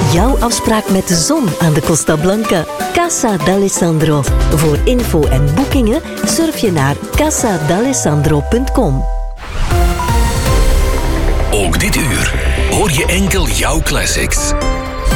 Jouw afspraak met de zon aan de Costa Blanca. Casa d'Alessandro. Voor info en boekingen surf je naar casadalessandro.com. Ook dit uur hoor je enkel jouw classics.